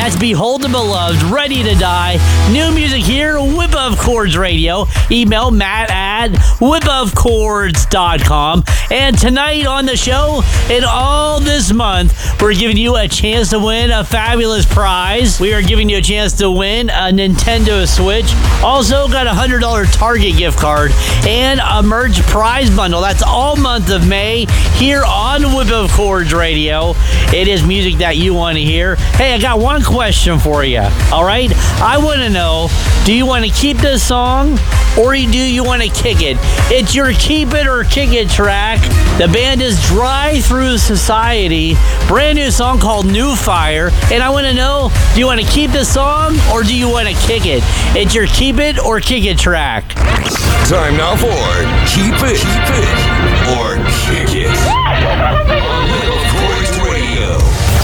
That's Behold the Beloved, Ready to Die. New music here, Whip of Chords Radio. Email Matt at whipofchords.com. And tonight on the show, and all this month, we're giving you a chance to win a fabulous prize. We are giving you a chance to win a Nintendo Switch. Also got a $100 Target gift card and a merch prize bundle. That's all month of May here on Whip of Chords Radio. It is music that you want to hear. Hey, I got one question for you. All right? I want to know, do you want to keep this song or do you want to kick it? It's your keep it or kick it track. The band is Dry Through Society. Brand new song called New Fire. And I want to know, do you want to keep this song or do you want to kick it? It's your keep it or kick it track. Time now for Keep It or Kick It.